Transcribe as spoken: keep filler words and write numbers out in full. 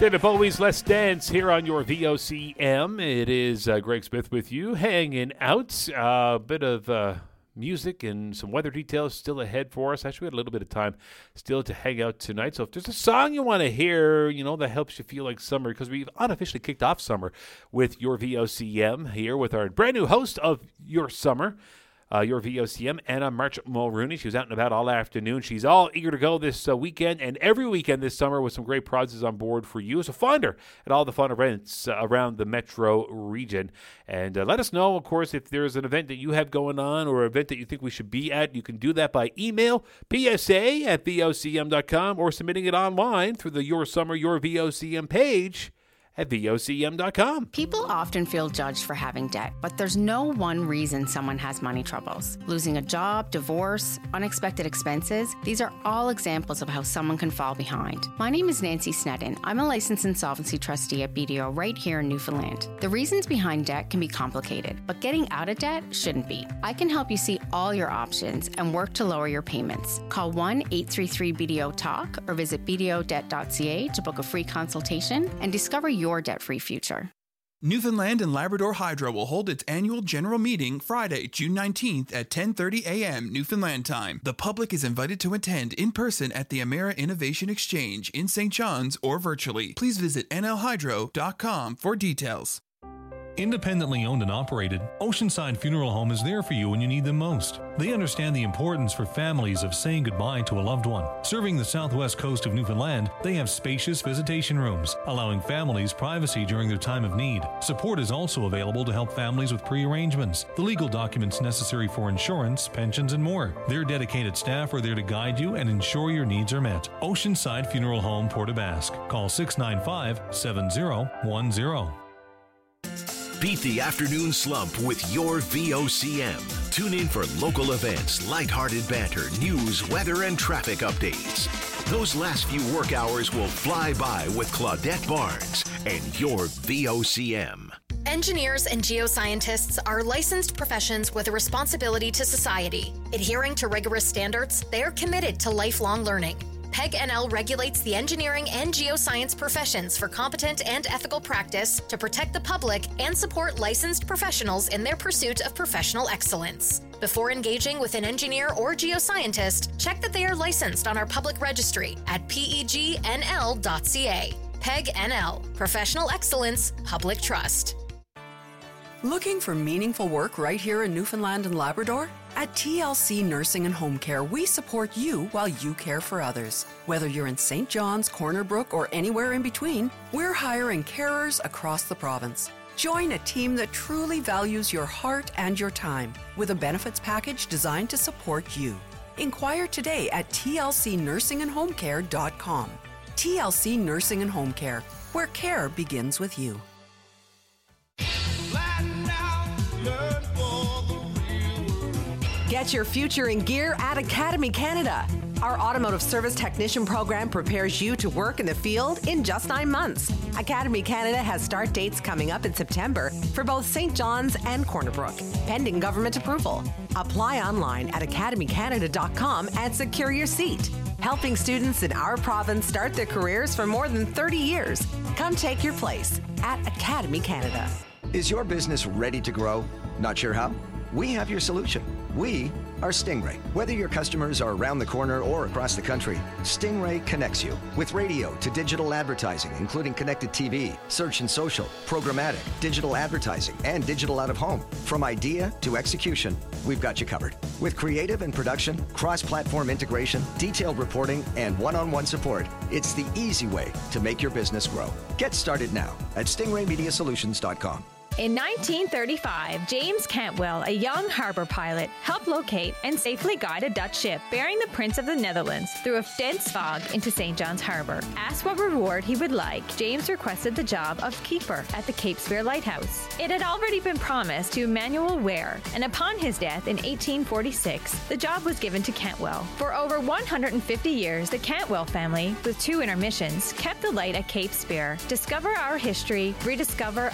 David Bowie's Let's Dance here on your V O C M. It is uh, Greg Smith with you, hanging out. A uh, bit of uh, music and some weather details still ahead for us. Actually, we had a little bit of time still to hang out tonight. So if there's a song you want to hear, you know, that helps you feel like summer, because we've unofficially kicked off summer with your V O C M here with our brand new host of Your Summer. Uh, your V O C M, Anna March Mulrooney. She was out and about all afternoon. She's all eager to go this uh, weekend and every weekend this summer with some great prizes on board for you. So find her at all the fun events uh, around the metro region. And uh, let us know, of course, if there's an event that you have going on or an event that you think we should be at. You can do that by email, P S A at V O C M dot com, or submitting it online through the Your Summer, Your V O C M page at V O C M dot com. People often feel judged for having debt, but there's no one reason someone has money troubles. Losing a job, divorce, unexpected expenses, these are all examples of how someone can fall behind. My name is Nancy Sneddon. I'm a licensed insolvency trustee at B D O right here in Newfoundland. The reasons behind debt can be complicated, but getting out of debt shouldn't be. I can help you see all your options and work to lower your payments. Call one eight three three B D O talk or visit b d o debt dot c a to book a free consultation and discover your your debt-free future. Newfoundland and Labrador Hydro will hold its annual general meeting Friday, June nineteenth at ten thirty a.m. Newfoundland time. The public is invited to attend in person at the Emera Innovation Exchange in Saint John's or virtually. Please visit n l hydro dot com for details. Independently owned and operated, Oceanside Funeral Home is there for you when you need them most. They understand the importance for families of saying goodbye to a loved one. Serving the southwest coast of Newfoundland, they have spacious visitation rooms, allowing families privacy during their time of need. Support is also available to help families with pre-arrangements, the legal documents necessary for insurance, pensions, and more. Their dedicated staff are there to guide you and ensure your needs are met. Oceanside Funeral Home, Port aux Basques. Call six nine five, seven zero one zero. Beat the afternoon slump with your V O C M. Tune in for local events, lighthearted banter, news, weather, and traffic updates. Those last few work hours will fly by with Claudette Barnes and your V O C M. Engineers and geoscientists are licensed professions with a responsibility to society. Adhering to rigorous standards, they are committed to lifelong learning. P E G N L regulates the engineering and geoscience professions for competent and ethical practice to protect the public and support licensed professionals in their pursuit of professional excellence. Before engaging with an engineer or geoscientist, check that they are licensed on our public registry at P E G N L dot C A. P E G N L, Professional Excellence, Public Trust. Looking for meaningful work right here in Newfoundland and Labrador? At T L C Nursing and Home Care, we support you while you care for others. Whether you're in Saint John's, Corner Brook, or anywhere in between, we're hiring carers across the province. Join a team that truly values your heart and your time with a benefits package designed to support you. Inquire today at T L C nursing and home care dot com. T L C Nursing and Home Care, where care begins with you. Get your future in gear at Academy Canada. Our automotive service technician program prepares you to work in the field in just nine months. Academy Canada has start dates coming up in September for both Saint John's and Corner Brook, pending government approval. Apply online at academy canada dot com and secure your seat. Helping students in our province start their careers for more than thirty years. Come take your place at Academy Canada. Is your business ready to grow? Not sure how? We have your solution. We are Stingray. Whether your customers are around the corner or across the country, Stingray connects you with radio to digital advertising, including connected T V, search and social, programmatic, digital advertising, and digital out-of-home. From idea to execution, we've got you covered. With creative and production, cross-platform integration, detailed reporting, and one-on-one support, it's the easy way to make your business grow. Get started now at stingray media solutions dot com. In nineteen thirty-five, James Cantwell, a young harbor pilot, helped locate and safely guide a Dutch ship bearing the Prince of the Netherlands through a dense fog into Saint John's Harbor. Asked what reward he would like, James requested the job of keeper at the Cape Spear Lighthouse. It had already been promised to Emmanuel Ware, and upon his death in eighteen forty-six, the job was given to Cantwell. For over one hundred fifty years, the Cantwell family, with two intermissions, kept the light at Cape Spear. Discover our history, rediscover